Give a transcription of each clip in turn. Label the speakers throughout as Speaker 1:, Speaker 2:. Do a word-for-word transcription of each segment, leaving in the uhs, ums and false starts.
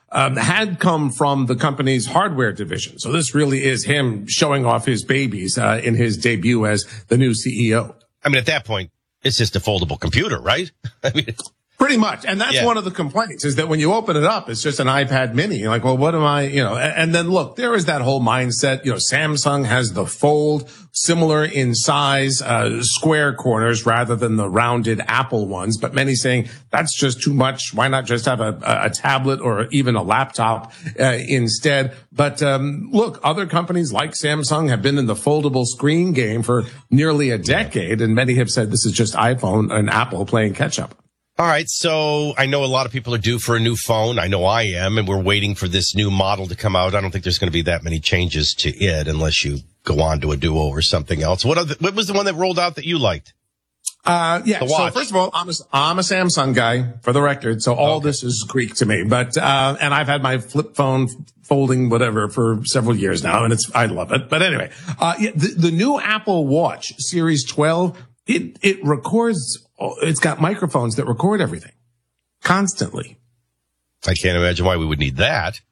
Speaker 1: um, had come from the company's hardware division. So this really is him showing off his babies uh, in his debut as the new C E O.
Speaker 2: I mean, at that point, it's just a foldable computer, right? I mean,
Speaker 1: pretty much. And that's
Speaker 2: yeah.
Speaker 1: one of the complaints is that when you open it up, it's just an iPad mini. You're like, well, what am I, you know, and, and then look, there is that whole mindset. You know, Samsung has the Fold, similar in size, uh, square corners rather than the rounded Apple ones. But many saying that's just too much. Why not just have a, a tablet or even a laptop uh, instead? But um, look, other companies like Samsung have been in the foldable screen game for nearly a decade. And many have said this is just iPhone and Apple playing catch up.
Speaker 2: All right, so I know a lot of people are due for a new phone. I know I am, and we're waiting for this new model to come out. I don't think there's going to be that many changes to it unless you go on to a Duo or something else. What, other, what was the one that rolled out that you liked?
Speaker 1: Uh, yeah. So first of all, I'm a, I'm a Samsung guy for the record. So all okay. this is Greek to me, but, uh, and I've had my flip phone folding whatever for several years now, and it's, I love it. But anyway, uh, yeah, the, the new Apple Watch Series twelve, it, it records, it's got microphones that record everything constantly.
Speaker 2: I can't imagine why we would need that.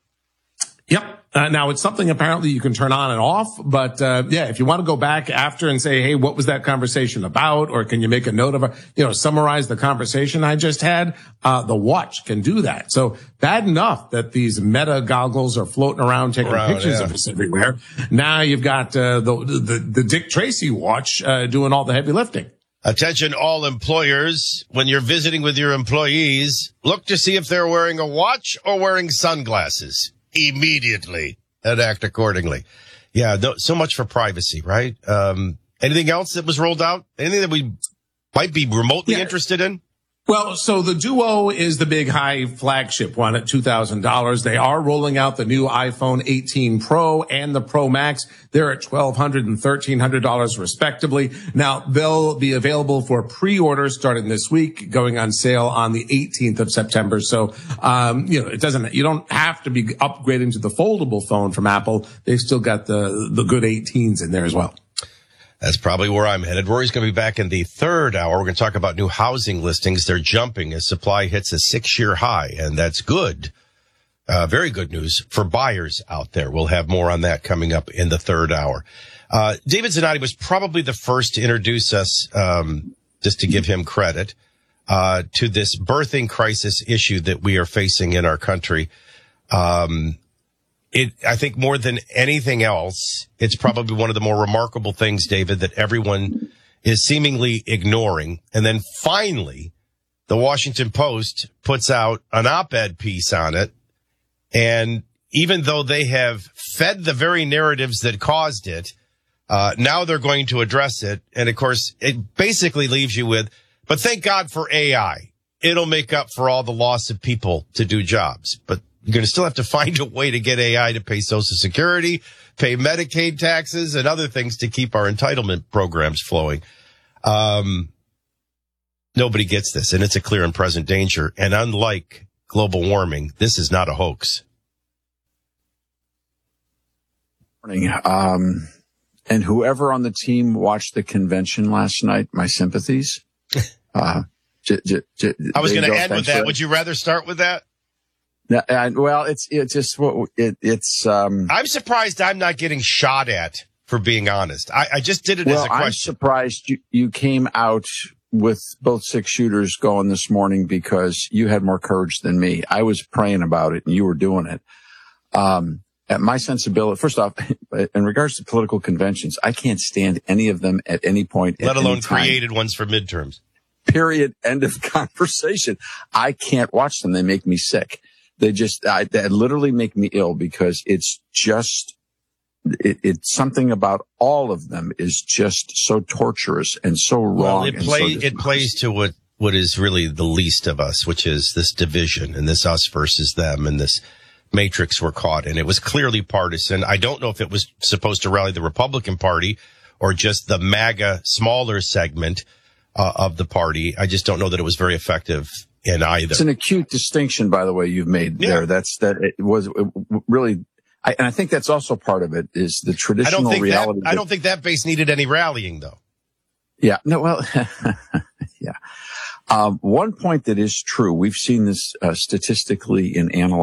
Speaker 1: Yep. Uh, now it's something apparently you can turn on and off, but, uh, yeah, if you want to go back after and say, hey, what was that conversation about? Or can you make a note of, a, you know, summarize the conversation I just had? Uh, the watch can do that. So bad enough that these Meta goggles are floating around taking around, pictures yeah. of us everywhere. Now you've got, uh, the, the, the Dick Tracy watch, uh, doing all the heavy lifting.
Speaker 2: Attention all employers, when you're visiting with your employees, look to see if they're wearing a watch or wearing sunglasses immediately and act accordingly. Yeah, th- so much for privacy, right? Um, anything else that was rolled out? Anything that we might be remotely yeah. interested in?
Speaker 1: Well, so the Duo is the big high flagship one at two thousand dollars. They are rolling out the new iPhone eighteen Pro and the Pro Max. They're at twelve hundred dollars and thirteen hundred dollars respectively. Now, they'll be available for pre-order starting this week, going on sale on the eighteenth of September. So, um, you know, it doesn't, you don't have to be upgrading to the foldable phone from Apple. They've still got the, the good eighteens in there as well.
Speaker 2: That's probably where I'm headed. Rory's going to be back in the third hour. We're going to talk about new housing listings. They're jumping as supply hits a six-year high, and that's good. Uh, very good news for buyers out there. We'll have more on that coming up in the third hour. Uh, David Zanotti was probably the first to introduce us, um, just to give him credit, uh, to this birthing crisis issue that we are facing in our country. Um, It, I think more than anything else, it's probably one of the more remarkable things, David, that everyone is seemingly ignoring. And then finally, the Washington Post puts out an op-ed piece on it. And even though they have fed the very narratives that caused it, uh, now they're going to address it. And of course, it basically leaves you with, but thank God for A I. It'll make up for all the loss of people to do jobs. But you're going to still have to find a way to get A I to pay Social Security, pay Medicaid taxes, and other things to keep our entitlement programs flowing. Um, nobody gets this, and it's a clear and present danger. And unlike global warming, this is not a hoax.
Speaker 3: Morning. Um, and whoever on the team watched the convention last night, my sympathies. Uh, j- j- j-
Speaker 2: I was going to
Speaker 3: go.
Speaker 2: end
Speaker 3: Thanks
Speaker 2: with that.
Speaker 3: for
Speaker 2: Would you rather start with that?
Speaker 3: No, and, well, it's it's just what it, it's. Um,
Speaker 2: I'm surprised I'm not getting shot at for being honest. I, I just did it
Speaker 3: well,
Speaker 2: as a question.
Speaker 3: I'm surprised you, you came out with both six shooters going this morning because you had more courage than me. I was praying about it and you were doing it. Um, at my sensibility, first off, in regards to political conventions, I can't stand any of them at any point.
Speaker 2: Let alone created ones for midterms.
Speaker 3: Period. End of conversation. I can't watch them. They make me sick. They just, I, they literally make me ill because it's just, it, it's something about all of them is just so torturous and so wrong.
Speaker 2: Well, it
Speaker 3: and
Speaker 2: plays,
Speaker 3: so
Speaker 2: it plays to what, what is really the least of us, which is this division and this us versus them and this matrix we're caught in. It was clearly partisan. I don't know if it was supposed to rally the Republican Party or just the MAGA smaller segment uh, of the party. I just don't know that it was very effective in either.
Speaker 3: It's an acute distinction, by the way, you've made
Speaker 2: yeah.
Speaker 3: there. That's that it was it really, I, and I think that's also part of it is the traditional
Speaker 2: I don't think
Speaker 3: reality.
Speaker 2: That,
Speaker 3: that,
Speaker 2: I don't think that base needed any rallying, though.
Speaker 3: Yeah, no, well, yeah. Um, one point that is true, we've seen this uh, statistically in analyzing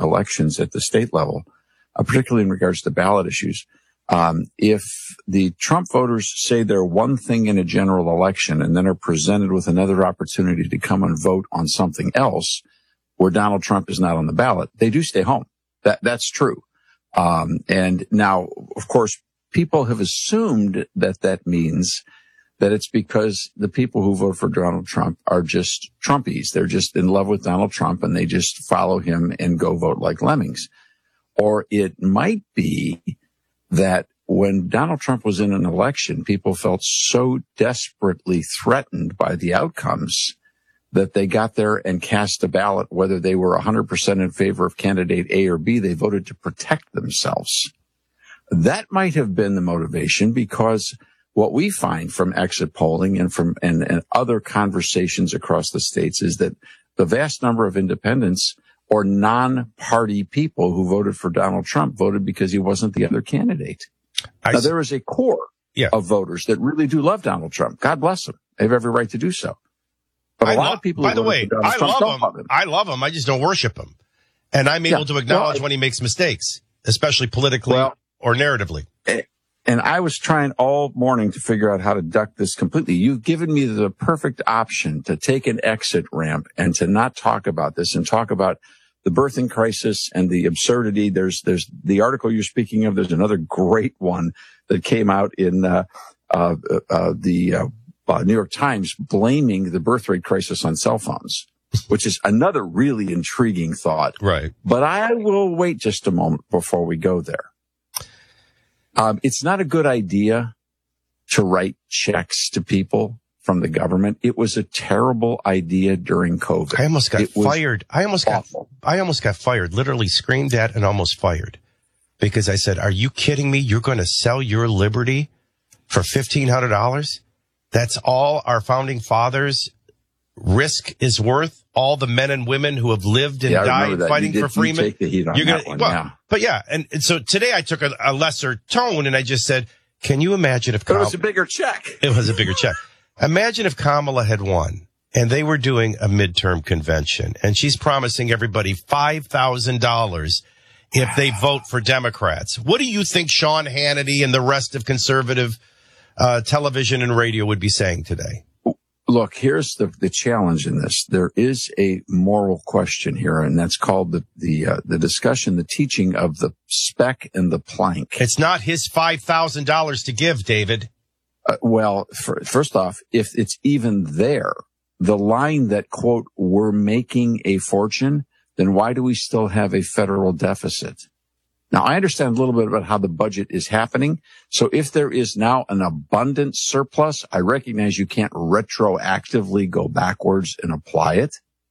Speaker 3: elections at the state level, uh, particularly in regards to ballot issues. Um, if the Trump voters say they're one thing in a general election and then are presented with another opportunity to come and vote on something else where Donald Trump is not on the ballot, they do stay home. That, that's true. Um, and now, of course, people have assumed that that means that it's because the people who vote for Donald Trump are just Trumpies. They're just in love with Donald Trump and they just follow him and go vote like lemmings. Or it might be that when Donald Trump was in an election, people felt so desperately threatened by the outcomes that they got there and cast a ballot, whether they were one hundred percent in favor of candidate A or B, they voted to protect themselves. That might have been the motivation, because what we find from exit polling and from and, and other conversations across the states is that the vast number of independents or non-party people who voted for Donald Trump voted because he wasn't the other candidate. I now, there is a core yeah. of voters that really do love Donald Trump. God bless them. They have every right to do so. But a
Speaker 2: I
Speaker 3: lot
Speaker 2: love,
Speaker 3: of people,
Speaker 2: by the way, I
Speaker 3: Trump
Speaker 2: love him.
Speaker 3: love him.
Speaker 2: I love him. I just don't worship him. And I'm able yeah. to acknowledge well, when he makes mistakes, especially politically well, or narratively.
Speaker 3: And I was trying all morning to figure out how to duck this completely. You've given me the perfect option to take an exit ramp and to not talk about this and talk about the birthing crisis and the absurdity. There's, there's the article you're speaking of. There's another great one that came out in, uh, uh, uh the, uh, uh, New York Times blaming the birth rate crisis on cell phones, which is another really intriguing thought.
Speaker 2: Right.
Speaker 3: But I will wait just a moment before we go there. Um, it's not a good idea to write checks to people from the government. It was a terrible idea during COVID.
Speaker 2: I almost got fired. I almost awful. got, I almost got fired, literally screamed at and almost fired, because I said, are you kidding me? You're going to sell your liberty for fifteen hundred dollars? That's all our founding fathers' risk is worth. All the men and women who have lived and
Speaker 3: yeah,
Speaker 2: died fighting
Speaker 3: did,
Speaker 2: for freedom.
Speaker 3: Take the heat on
Speaker 2: You're gonna,
Speaker 3: that one,
Speaker 2: well,
Speaker 3: yeah.
Speaker 2: But yeah, and, and so today I took a, a lesser tone and I just said, can you imagine if
Speaker 3: but
Speaker 2: Kam-
Speaker 3: it was a bigger check?
Speaker 2: It was a bigger check. Imagine if Kamala had won and they were doing a midterm convention and she's promising everybody five thousand dollars if they vote for Democrats. What do you think Sean Hannity and the rest of conservative uh television and radio would be saying today?
Speaker 3: Look, here's the, the challenge in this. There is a moral question here, and that's called the, the, uh, the discussion, the teaching of the speck and the plank.
Speaker 2: It's not his five thousand dollars to give, David.
Speaker 3: Uh, well, for, first off, if it's even there, the line that, quote, we're making a fortune, then why do we still have a federal deficit? Now, I understand a little bit about how the budget is happening. So if there is now an abundant surplus, I recognize you can't retroactively go backwards and apply it.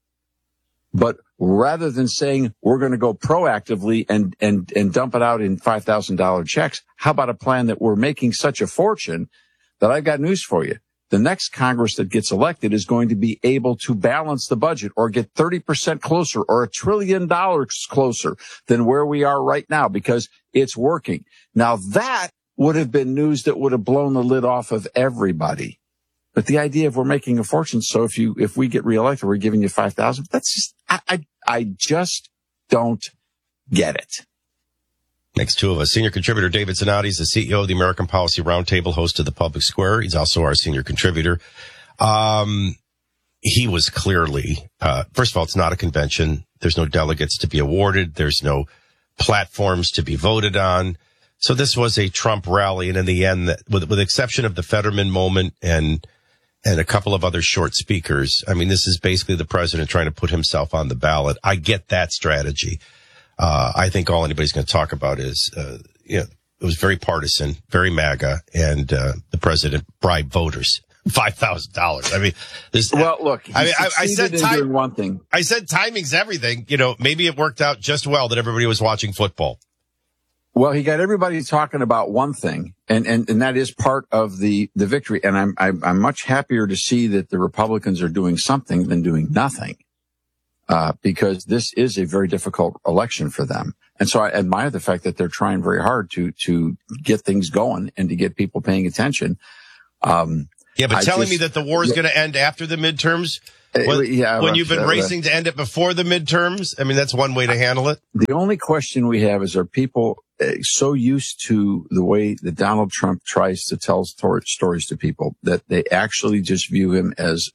Speaker 3: But rather than saying we're going to go proactively and, and, and dump it out in five thousand dollars checks, how about a plan that we're making such a fortune that I've got news for you. The next Congress that gets elected is going to be able to balance the budget or get thirty percent closer or a trillion dollars closer than where we are right now because it's working. Now that would have been news that would have blown the lid off of everybody. But the idea of we're making a fortune, so if you, if we get reelected, we're giving you five thousand, that's just, I, I, I just don't get it.
Speaker 2: Next two of us, senior contributor David Zanotti is the C E O of the American Policy Roundtable, host of the Public Square. He's also our senior contributor. Um, he was clearly, uh, first of all, it's not a convention. There's no delegates to be awarded. There's no platforms to be voted on. So this was a Trump rally. And in the end, with, with the exception of the Fetterman moment and, and a couple of other short speakers, I mean, this is basically the president trying to put himself on the ballot. I get that strategy. Uh, I think all anybody's going to talk about is, uh, you know, it was very partisan, very MAGA, and, uh, the president bribed voters five thousand dollars. I mean, there's,
Speaker 3: well, look,
Speaker 2: I mean, I, I said time,
Speaker 3: one thing.
Speaker 2: I said timing's everything. You know, maybe it worked out just well that everybody was watching football.
Speaker 3: Well, he got everybody talking about one thing, and, and, and that is part of the, the victory. And I'm, I'm, I'm much happier to see that the Republicans are doing something than doing nothing. Uh, because this is a very difficult election for them. And so I admire the fact that they're trying very hard to, to get things going and to get people paying attention. Um,
Speaker 2: yeah, but
Speaker 3: I
Speaker 2: telling
Speaker 3: just,
Speaker 2: me that the war is
Speaker 3: yeah,
Speaker 2: going to end after the midterms When,
Speaker 3: yeah,
Speaker 2: when you've been
Speaker 3: uh,
Speaker 2: racing to end it before the midterms, I mean, that's one way to handle it.
Speaker 3: The only question we have is, are people uh, so used to the way that Donald Trump tries to tell sto- stories to people that they actually just view him as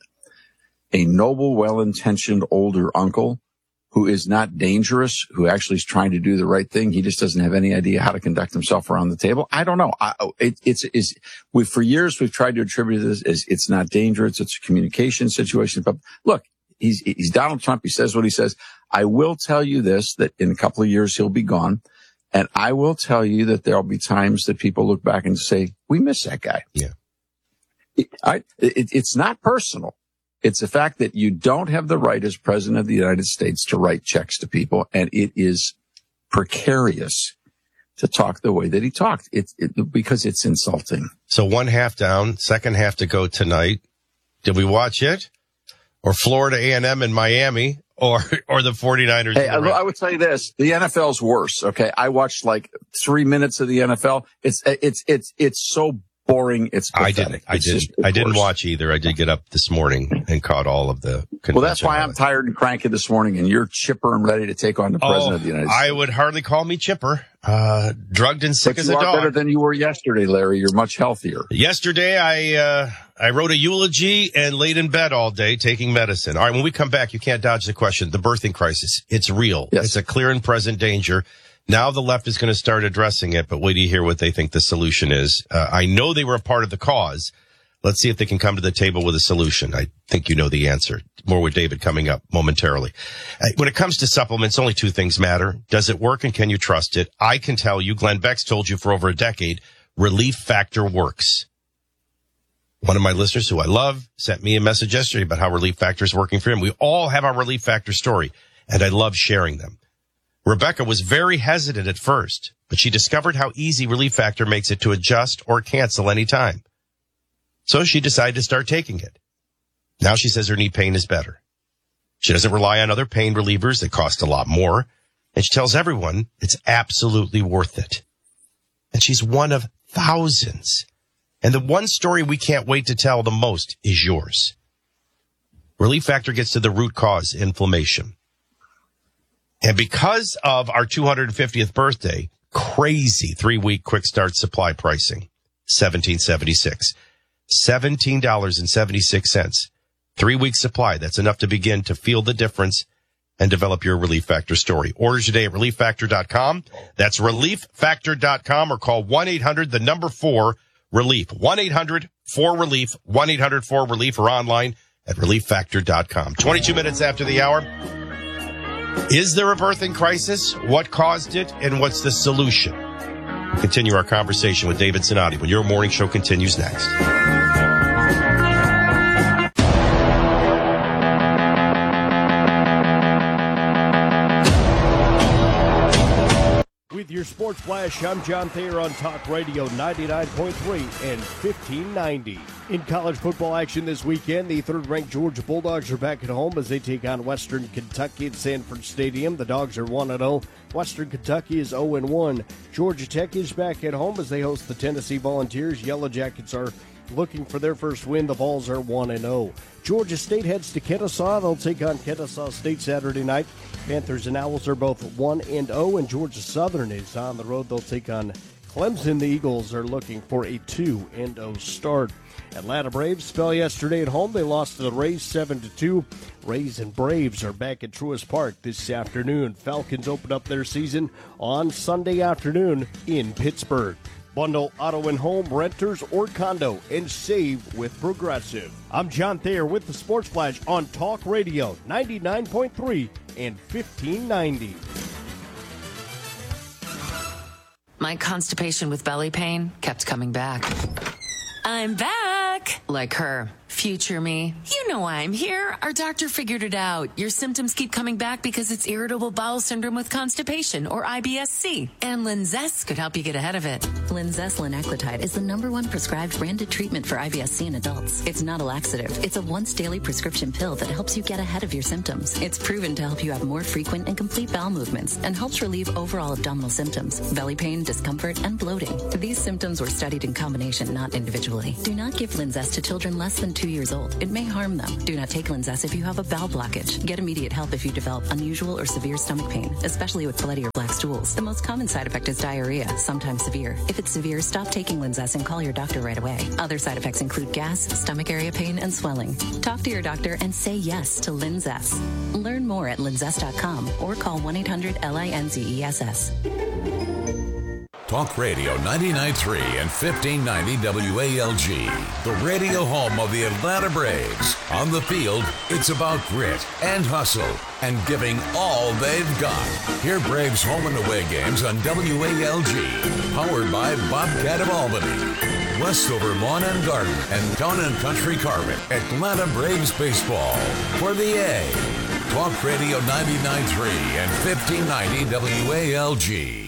Speaker 3: a noble, well-intentioned older uncle who is not dangerous, who actually is trying to do the right thing. He just doesn't have any idea how to conduct himself around the table. I don't know. I, it, it's, is we for years we've tried to attribute this as it's not dangerous. It's a communication situation. But look, he's he's Donald Trump. He says what he says. I will tell you this: that in a couple of years he'll be gone, and I will tell you that there'll be times that people look back and say, "We miss that guy."
Speaker 2: Yeah,
Speaker 3: it, I, it, it's not personal. It's the fact that you don't have the right as president of the United States to write checks to people, and it is precarious to talk the way that he talked. It's it, because it's insulting.
Speaker 2: So one half down, second half to go tonight. Did we watch it? Or Florida A and M in Miami, or or the 49ers?
Speaker 3: Hey, I, I would tell you this: the N F L's worse. Okay, I watched like three minutes of the N F L. It's it's it's it's so boring. It's pathetic.
Speaker 2: I didn't. I
Speaker 3: it's
Speaker 2: didn't.
Speaker 3: just,
Speaker 2: I didn't
Speaker 3: worse.
Speaker 2: watch either. I did get up this morning and caught all of the.
Speaker 3: Well, that's why I'm tired and cranky this morning, and you're chipper and ready to take on the president
Speaker 2: oh,
Speaker 3: of the United States.
Speaker 2: I would hardly call me chipper. Uh, drugged and sick
Speaker 3: but
Speaker 2: as
Speaker 3: you
Speaker 2: a
Speaker 3: are
Speaker 2: dog.
Speaker 3: better than you were yesterday, Larry. You're much healthier.
Speaker 2: Yesterday, I uh, I wrote a eulogy and laid in bed all day taking medicine. All right, when we come back, you can't dodge the question. The birthing crisis. It's real.
Speaker 3: Yes.
Speaker 2: It's a clear and present danger. Now the left is going to start addressing it, but wait till you hear what they think the solution is. Uh, I know they were a part of the cause. Let's see if they can come to the table with a solution. I think you know the answer. More with David coming up momentarily. Uh, when it comes to supplements, only two things matter. Does it work and can you trust it? I can tell you, Glenn Beck's told you for over a decade, Relief Factor works. One of my listeners who I love sent me a message yesterday about how Relief Factor is working for him. We all have our Relief Factor story, and I love sharing them. Rebecca was very hesitant at first, but she discovered how easy Relief Factor makes it to adjust or cancel anytime. So she decided to start taking it. Now she says her knee pain is better. She doesn't rely on other pain relievers that cost a lot more. And she tells everyone it's absolutely worth it. And she's one of thousands. And the one story we can't wait to tell the most is yours. Relief Factor gets to the root cause, inflammation. And because of our two hundred fiftieth birthday, crazy three-week quick start supply pricing, seventeen seventy-six. seventeen dollars and seventy-six cents. Three-week supply. That's enough to begin to feel the difference and develop your Relief Factor story. Order today at relief factor dot com. That's relief factor dot com, or call one eight hundred, the number four, relief. one eight hundred four relief, one eight hundred four relief, or online at relief factor dot com. twenty-two minutes after the hour. Is there a birthing crisis? What caused it? And what's the solution? We'll continue our conversation with David Sinati when your morning show continues next.
Speaker 4: With your Sports Flash, I'm John Thayer on Talk Radio ninety-nine point three and fifteen ninety. In college football action this weekend, the third-ranked Georgia Bulldogs are back at home as they take on Western Kentucky at Sanford Stadium. The Dogs are one and oh. Western Kentucky is oh and one. Georgia Tech is back at home as they host the Tennessee Volunteers. Yellow Jackets are looking for their first win. The Vols are one and oh. Georgia State heads to Kennesaw. They'll take on Kennesaw State Saturday night. Panthers and Owls are both one and oh, and Georgia Southern is on the road. They'll take on Clemson. The Eagles are looking for a two and oh start. Atlanta Braves fell yesterday at home. They lost to the Rays seven to two. Rays and Braves are back at Truist Park this afternoon. Falcons open up their season on Sunday afternoon in Pittsburgh. Bundle auto and home, renters, or condo, and save with Progressive. I'm John Thayer with the Sports Flash on Talk Radio ninety-nine point three and fifteen ninety.
Speaker 5: My constipation with belly pain kept coming back. I'm back! Like her. Future me. You know why I'm here. Our doctor figured it out. Your symptoms keep coming back because it's irritable bowel syndrome with constipation, or I B S C. And Linzess could help you get ahead of it.
Speaker 6: Linzess linaclotide is the number one prescribed branded treatment for I B S C in adults. It's not a laxative. It's a once daily prescription pill that helps you get ahead of your symptoms. It's proven to help you have more frequent and complete bowel movements and helps relieve overall abdominal symptoms, belly pain, discomfort, and bloating. These symptoms were studied in combination, not individually. Do not give Linzess to children less than two years old. It may harm them. Do not take Linzess if you have a bowel blockage. Get immediate help if you develop unusual or severe stomach pain, especially with bloody or black stools. The most common side effect is diarrhea, sometimes severe. If it's severe, stop taking Linzess and call your doctor right away. Other side effects include gas, stomach area pain, and swelling. Talk to your doctor and say yes to Linzess. Learn more at linzess dot com or call one eight hundred L I N Z E S S.
Speaker 7: Talk Radio ninety-nine point three and fifteen ninety W A L G, the radio home of the Atlanta Braves. On the field, it's about grit and hustle and giving all they've got. Hear Braves home and away games on W A L G, powered by Bobcat of Albany. Westover Lawn and Garden and Town and Country Carpet. Atlanta Braves baseball for the A. Talk Radio ninety-nine point three and fifteen ninety W A L G.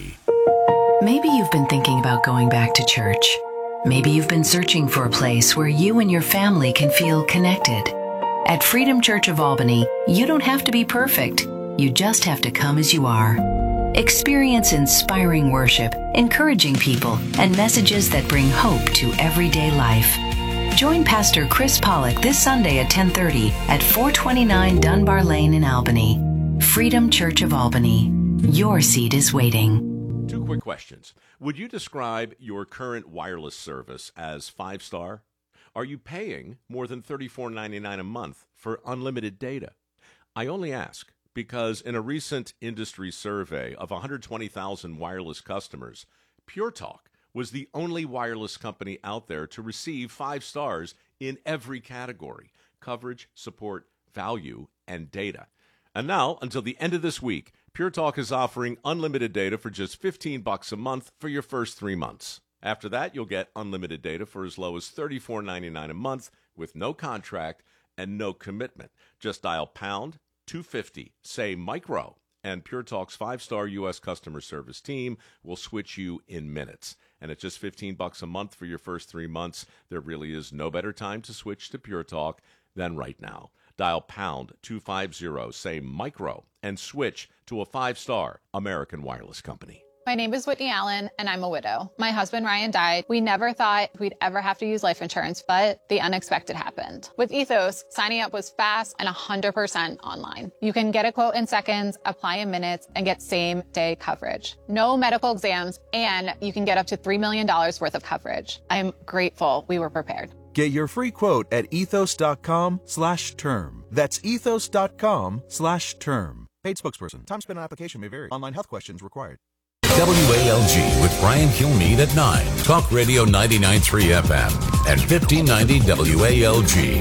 Speaker 8: Maybe you've been thinking about going back to church. Maybe you've been searching for a place where you and your family can feel connected. At Freedom Church of Albany, you don't have to be perfect. You just have to come as you are. Experience inspiring worship, encouraging people, and messages that bring hope to everyday life. Join Pastor Chris Pollock this Sunday at ten thirty at four twenty-nine Dunbar Lane in Albany. Freedom Church of Albany. Your seat is waiting.
Speaker 9: Two quick questions. Would you describe your current wireless service as five-star? Are you paying more than thirty-four ninety-nine a month for unlimited data? I only ask because in a recent industry survey of one hundred twenty thousand wireless customers, Pure Talk was the only wireless company out there to receive five stars in every category: coverage, support, value, and data. And now, until the end of this week, Pure Talk is offering unlimited data for just fifteen bucks a month for your first three months. After that, you'll get unlimited data for as low as thirty-four ninety-nine a month with no contract and no commitment. Just dial pound two fifty, say micro, and Pure Talk's five-star U S customer service team will switch you in minutes. And at just fifteen bucks a month for your first three months, there really is no better time to switch to Pure Talk than right now. Dial pound two fifty, say micro, and switch to a five-star American wireless company.
Speaker 10: My name is Whitney Allen, and I'm a widow. My husband, Ryan, died. We never thought we'd ever have to use life insurance, but the unexpected happened. With Ethos, signing up was fast and one hundred percent online. You can get a quote in seconds, apply in minutes, and get same-day coverage. No medical exams, and you can get up to three million dollars worth of coverage. I'm grateful we were prepared.
Speaker 11: Get your free quote at ethos.com slash term. That's ethos.com slash term. Paid spokesperson. Time spent on application may vary. Online health questions required.
Speaker 7: W A L G with Brian Kilmeade at nine. Talk Radio ninety-nine point three F M and fifteen ninety W A L G.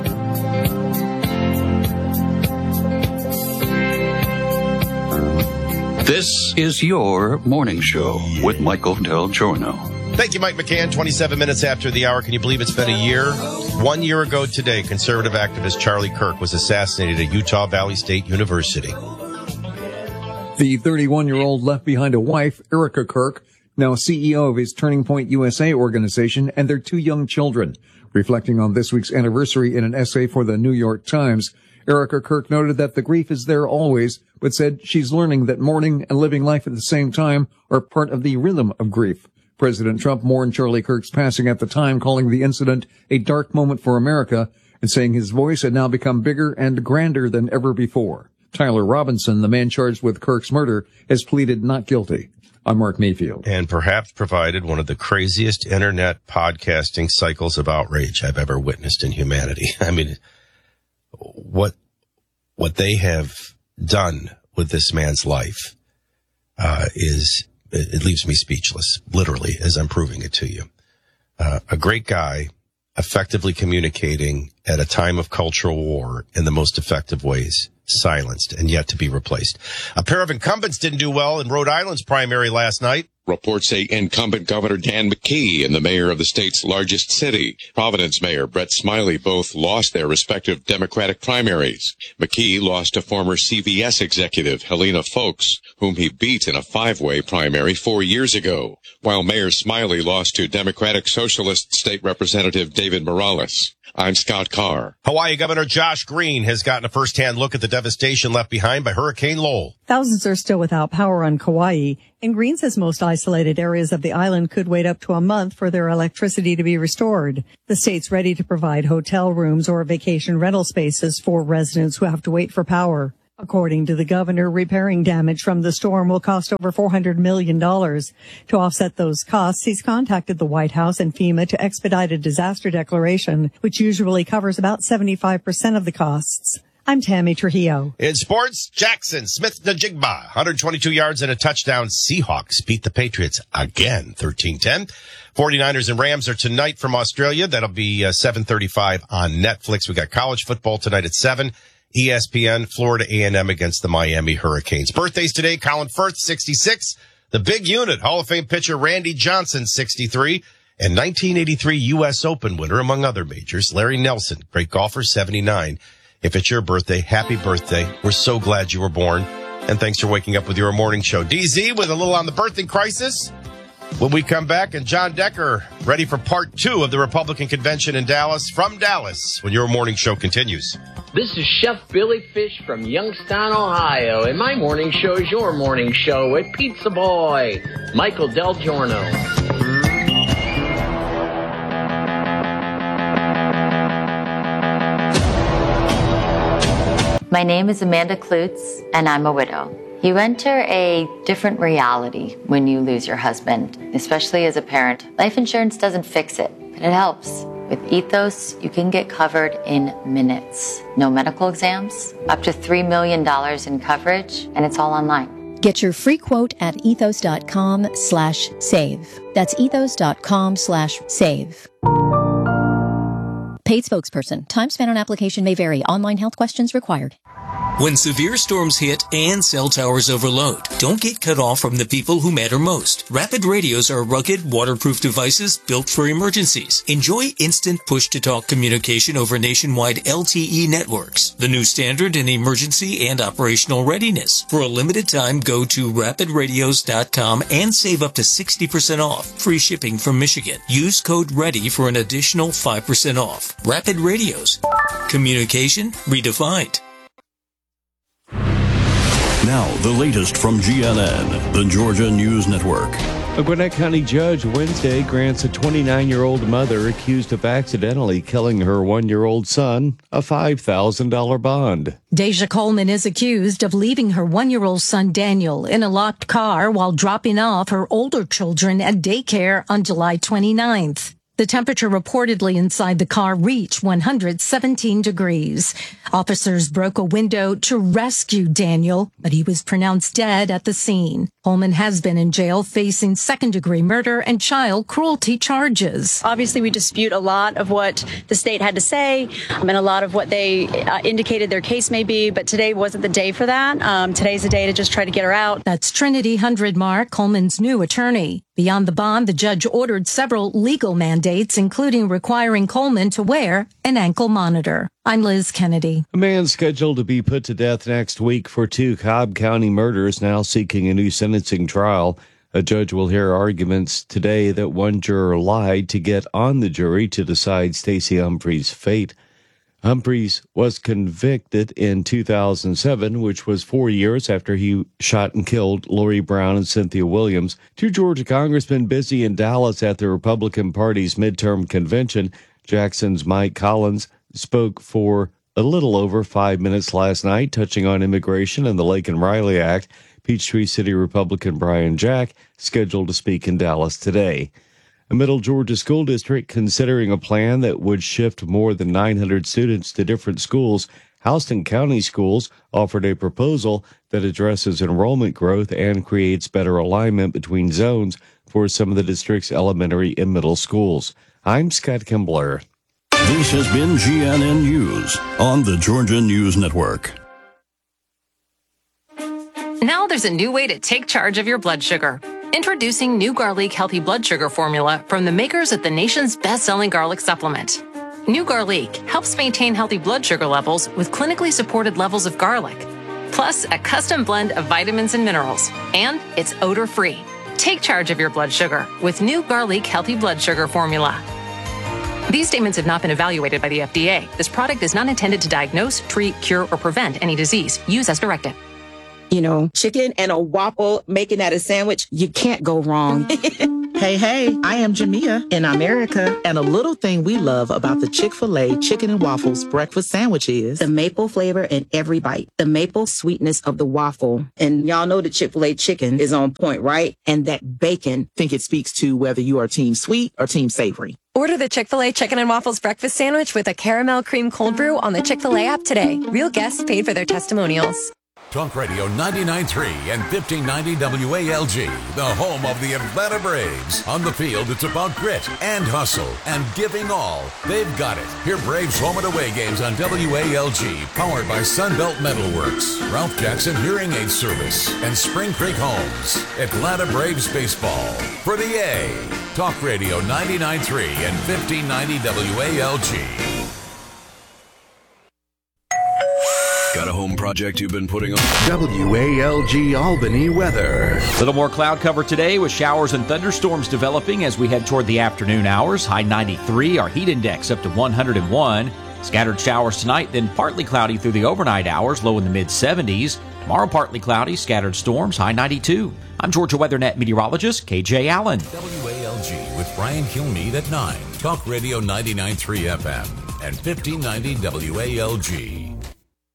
Speaker 12: This is your morning show with Michael Del Giorno.
Speaker 2: Thank you, Mike McCann. twenty-seven minutes after the hour. Can you believe it's been a year? One year ago today, conservative activist Charlie Kirk was assassinated at Utah Valley State University.
Speaker 13: The thirty-one-year-old left behind a wife, Erica Kirk, now C E O of his Turning Point U S A organization, and their two young children. Reflecting on this week's anniversary in an essay for the New York Times, Erica Kirk noted that the grief is there always, but said she's learning that mourning and living life at the same time are part of the rhythm of grief. President Trump mourned Charlie Kirk's passing at the time, calling the incident a dark moment for America and saying his voice had now become bigger and grander than ever before. Tyler Robinson, the man charged with Kirk's murder, has pleaded not guilty. I'm Mark Mayfield.
Speaker 2: And perhaps provided one of the craziest internet podcasting cycles of outrage I've ever witnessed in humanity. I mean, what what they have done with this man's life uh, is, it leaves me speechless, literally, as I'm proving it to you. Uh, a great guy, effectively communicating at a time of cultural war in the most effective ways, silenced and yet to be replaced. A pair of incumbents didn't do well in Rhode Island's primary last night.
Speaker 14: Reports say incumbent Governor Dan McKee and the mayor of the state's largest city, Providence Mayor Brett Smiley, both lost their respective Democratic primaries. McKee lost to former C V S executive Helena Foulkes, whom he beat in a five-way primary four years ago, while Mayor Smiley lost to Democratic Socialist State Representative David Morales. I'm Scott Carr.
Speaker 2: Hawaii Governor Josh Green has gotten a first-hand look at the devastation left behind by Hurricane Lowell.
Speaker 15: Thousands are still without power on Kauai, and Green says most isolated areas of the island could wait up to a month for their electricity to be restored. The state's ready to provide hotel rooms or vacation rental spaces for residents who have to wait for power. According to the governor, repairing damage from the storm will cost over four hundred million dollars. To offset those costs, he's contacted the White House and FEMA to expedite a disaster declaration, which usually covers about seventy-five percent of the costs. I'm Tammy Trujillo.
Speaker 2: In sports, Jackson Smith-Njigba, one hundred twenty-two yards and a touchdown. Seahawks beat the Patriots again, thirteen ten. forty-niners and Rams are tonight from Australia. That'll be uh, seven thirty-five on Netflix. We got college football tonight at seven. E S P N, Florida A and M against the Miami Hurricanes. Birthdays today, Colin Firth, sixty-six. The big unit, Hall of Fame pitcher Randy Johnson, sixty-three. And nineteen eighty-three U S Open winner, among other majors, Larry Nelson, great golfer, seventy-nine. If it's your birthday, happy birthday. We're so glad you were born. And thanks for waking up with your morning show. D Z with a little on the birthing crisis. When we come back, and John Decker ready for part two of the Republican convention in Dallas from Dallas when your morning show continues.
Speaker 16: This is Chef Billy Fish from Youngstown, Ohio, and my morning show is your morning show with Pizza Boy, Michael Del Giorno.
Speaker 17: My name is Amanda Klutz, and I'm a widow. You enter a different reality when you lose your husband, especially as a parent. Life insurance doesn't fix it, but it helps. With Ethos, you can get covered in minutes. No medical exams, up to three million dollars in coverage, and it's all online.
Speaker 18: Get your free quote at ethos.com slash save. That's ethos.com slash save. Paid spokesperson. Time spent on application may vary. Online health questions required.
Speaker 19: When severe storms hit and cell towers overload, don't get cut off from the people who matter most. Rapid radios are rugged, waterproof devices built for emergencies. Enjoy instant push-to-talk communication over nationwide L T E networks, the new standard in emergency and operational readiness. For a limited time, go to rapid radios dot com and save up to sixty percent off. Free shipping from Michigan. Use code READY for an additional five percent off. Rapid Radios. Communication redefined.
Speaker 12: Now, the latest from G N N, the Georgia News Network.
Speaker 20: A Gwinnett County judge Wednesday grants a twenty-nine-year-old mother accused of accidentally killing her one-year-old son a five thousand dollars bond.
Speaker 21: Deja Coleman is accused of leaving her one-year-old son Daniel in a locked car while dropping off her older children at daycare on July twenty-ninth. The temperature reportedly inside the car reached one hundred seventeen degrees. Officers broke a window to rescue Daniel, but he was pronounced dead at the scene. Coleman has been in jail facing second-degree murder and child cruelty charges.
Speaker 22: Obviously, we dispute a lot of what the state had to say um, and a lot of what they uh, indicated their case may be, but today wasn't the day for that. Um, today's the day to just try to get her out.
Speaker 21: That's Trinity Hundredmark, Coleman's new attorney. Beyond the bond, the judge ordered several legal mandates, including requiring Coleman to wear an ankle monitor. I'm Liz Kennedy.
Speaker 20: A man scheduled to be put to death next week for two Cobb County murders now seeking a new sentencing trial. A judge will hear arguments today that one juror lied to get on the jury to decide Stacey Humphreys' fate. Humphreys was convicted in two thousand seven, which was four years after he shot and killed Lori Brown and Cynthia Williams. Two Georgia congressmen busy in Dallas at the Republican Party's midterm convention. Jackson's Mike Collins spoke for a little over five minutes last night, touching on immigration and the Laken Riley Act. Peachtree City Republican Brian Jack scheduled to speak in Dallas today. A Middle Georgia school district considering a plan that would shift more than nine hundred students to different schools. Houston County Schools offered a proposal that addresses enrollment growth and creates better alignment between zones for some of the district's elementary and middle schools. I'm Scott Kimbler.
Speaker 12: This has been G N N News on the Georgia News Network.
Speaker 23: Now there's a new way to take charge of your blood sugar. Introducing New Garlic Healthy Blood Sugar Formula from the makers of the nation's best-selling garlic supplement. New Garlic helps maintain healthy blood sugar levels with clinically supported levels of garlic, plus a custom blend of vitamins and minerals, and it's odor-free. Take charge of your blood sugar with New Garlic Healthy Blood Sugar Formula. These statements have not been evaluated by the F D A. This product is not intended to diagnose, treat, cure, or prevent any disease. Use as directed.
Speaker 1: You know, chicken and a waffle, making that a sandwich, you can't go wrong.
Speaker 3: Hey, hey, I am Jamia in America, and a little thing we love about the Chick-fil-A Chicken and Waffles breakfast sandwich is
Speaker 1: the maple flavor in every bite, the maple sweetness of the waffle. And y'all know the Chick-fil-A chicken is on point, right? And that bacon.
Speaker 3: I think it speaks to whether you are team sweet or team savory.
Speaker 4: Order the Chick-fil-A Chicken and Waffles breakfast sandwich with a caramel cream cold brew on the Chick-fil-A app today. Real guests paid for their testimonials.
Speaker 7: Talk Radio ninety-nine point three and fifteen ninety W A L G, the home of the Atlanta Braves. On the field, it's about grit and hustle and giving all. They've got it. Hear Braves home and away games on W A L G, powered by Sunbelt Metalworks, Ralph Jackson Hearing Aid Service, and Spring Creek Homes. Atlanta Braves baseball for the A. Talk Radio ninety-nine point three and fifteen ninety W A L G.
Speaker 24: Got a home project you've been putting on? W A L G Albany weather.
Speaker 25: Little more cloud cover today with showers and thunderstorms developing as we head toward the afternoon hours. High ninety-three, our heat index up to one hundred one. Scattered showers tonight, then partly cloudy through the overnight hours, low in the mid seventies. Tomorrow, partly cloudy, scattered storms, high ninety-two. I'm Georgia WeatherNet meteorologist K J Allen.
Speaker 7: W A L G with Brian Kilmeade at nine. Talk Radio ninety-nine point three F M and fifteen ninety W A L G.